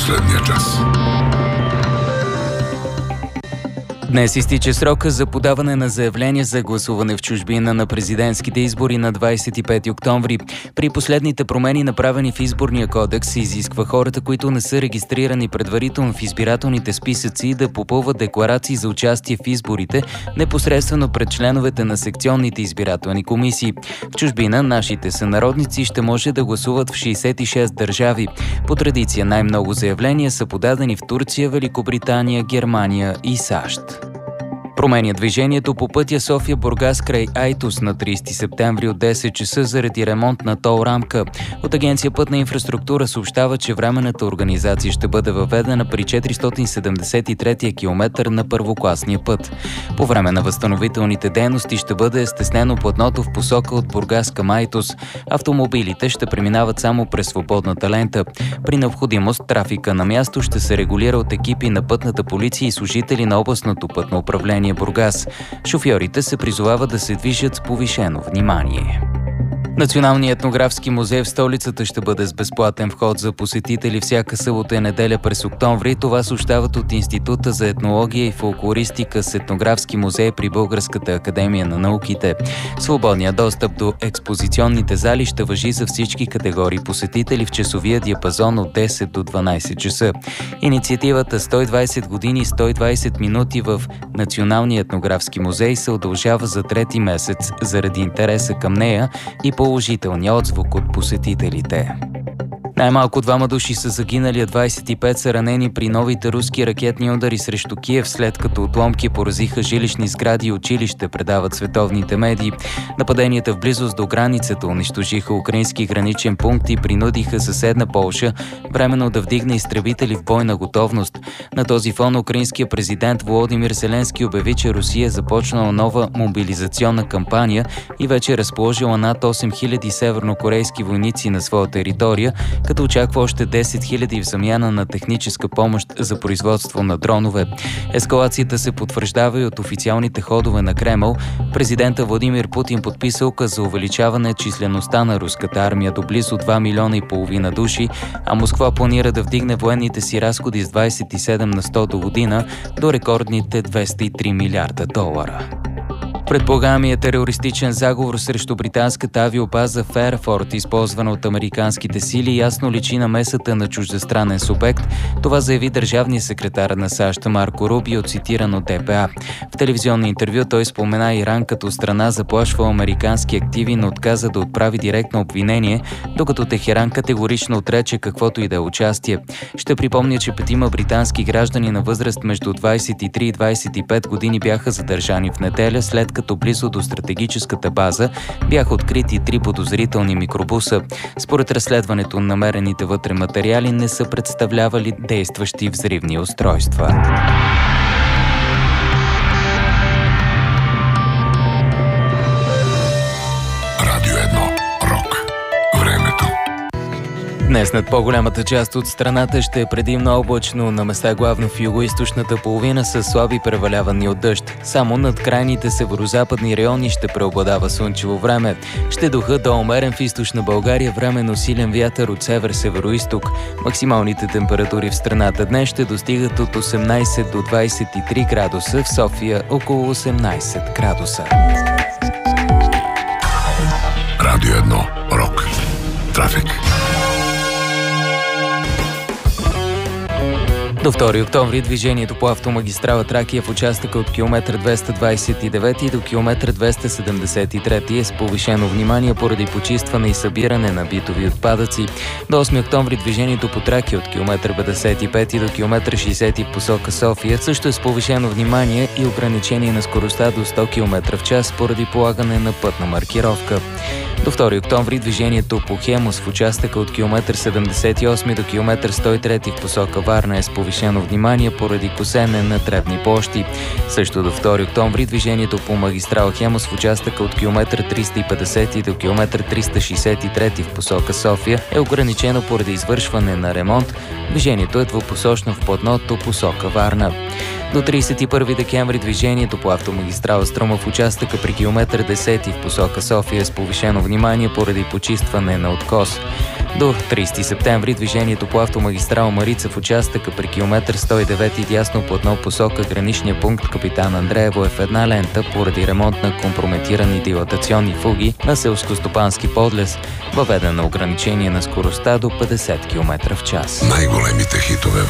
последния час. Днес изтича срока за подаване на заявление за гласуване в чужбина на президентските избори на 25 октомври. При последните промени, направени в изборния кодекс, се изисква хората, които не са регистрирани предварително в избирателните списъци, да попълват декларации за участие в изборите непосредствено пред членовете на секционните избирателни комисии. В чужбина нашите сънародници ще може да гласуват в 66 държави. По традиция най-много заявления са подадени в Турция, Великобритания, Германия и САЩ. Променя движението по пътя София-Бургас край Айтос на 30 септември от 10 часа заради ремонт на тол рамка. От Агенция Пътна инфраструктура съобщава, че временната организация ще бъде въведена при 473-я километър на първокласния път. По време на възстановителните дейности ще бъде стеснено платното в посока от Бургас към Айтос. Автомобилите ще преминават само през свободната лента. При необходимост трафика на място ще се регулира от екипи на пътната полиция и служители на областното пътно управление Бургас. Шофьорите се призовават да се движат с повишено внимание. Националният етнографски музей в столицата ще бъде с безплатен вход за посетители всяка събота и неделя през октомври. Това съобщават от Института за етнология и фолклористика с етнографски музей при Българската академия на науките. Свободният достъп до експозиционните зали ще важи за всички категории посетители в часовия диапазон от 10 до 12 часа. Инициативата 120 години 120 минути в Националния етнографски музей се удължава за трети месец заради интереса към нея и положителния отзвук от посетителите. Най-малко 2 души са загинали, а 25 са ранени при новите руски ракетни удари срещу Киев, след като отломки поразиха жилищни сгради и училище, предават световните медии. Нападенията в близост до границата унищожиха украински граничен пункт и принудиха съседна Полша временно да вдигне изтребители в бойна готовност. На този фон украинският президент Володимир Зеленски обяви, че Русия е започнала нова мобилизационна кампания и вече е разположила над 8000 севернокорейски войници на своя територия, като очаква още 10 000 в замяна на техническа помощ за производство на дронове. Ескалацията се потвърждава и от официалните ходове на Кремъл. Президента Владимир Путин подписа указ за увеличаване числеността на руската армия до близо 2,5 милиона души, а Москва планира да вдигне военните си разходи с 27 на 100 до година до рекордните $203 милиарда. Предполагаемият терористичен заговор срещу британската авиобаза Фейерфорд, използвана от американските сили, ясно личи намесата на чуждестранен субект. Това заяви държавният секретар на САЩ Марко Рубио, цитиран от ДПА. В телевизионно интервю той спомена Иран като страна, заплашва американски активи, но отказа да отправи директно обвинение, докато Техеран категорично отрече каквото и да е участие. Ще припомня, че 5 британски граждани на възраст между 23 и 25 години бяха задържани в неделя, след като близо до стратегическата база бяха открити 3 подозрителни микробуса. Според разследването, намерените вътре материали не са представлявали действащи взривни устройства. Днес над по-голямата част от страната ще е предимно облачно, на места главно в югоизточната половина с слаби превалявания от дъжд. Само над крайните северозападни райони ще преобладава слънчево време. Ще духа до умерен в източна България, временно силен вятър от север-североизток. Максималните температури в страната днес ще достигат от 18 до 23 градуса, в София около 18 градуса. Радио 1. Рок. Трафик. До 2 октомври движението по автомагистрала Тракия в участъка от километър 229 до километър 273 е с повишено внимание поради почистване и събиране на битови отпадъци. До 8 октомври движението по Тракия от километър 55 до километър 60 в посока София също е с повишено внимание и ограничение на скоростта до 100 км в час поради полагане на пътна маркировка. До 2 октомври движението по Хемус в участъка от километър 78 до километър 103 в посока Варна е с повишено внимание поради косене на тревни площи. Също до 2 октомври движението по магистрала Хемус в участъка от километър 350 до километър 363 в посока София е ограничено поради извършване на ремонт. Движението е двупосочно в платното посока Варна. До 31 декември движението по автомагистрала Струма в участъка при километър 10 в посока София е с повишено внимание поради почистване на откос. До 30 септември движението по автомагистрала Марица в участъка при километър 109 дясно платно посока граничния пункт Капитан Андреево е в една лента поради ремонт на компрометирани дилатационни фуги на селскостопански подлез. Въведено ограничение на скоростта до 50 км в час. Най-големите хитове